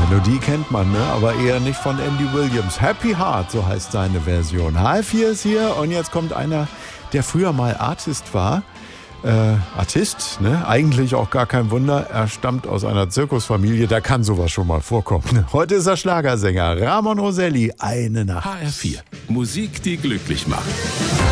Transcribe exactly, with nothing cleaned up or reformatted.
Melodie kennt man, ne? Aber eher nicht von Andy Williams. Happy Heart, so heißt seine Version. H F vier ist hier und jetzt kommt einer, der früher mal Artist war. Äh, Artist, ne? Eigentlich auch gar kein Wunder. Er stammt aus einer Zirkusfamilie, da kann sowas schon mal vorkommen. Heute ist er Schlagersänger. Ramon Roselli, eine Nacht. H R vier. Musik, die glücklich macht.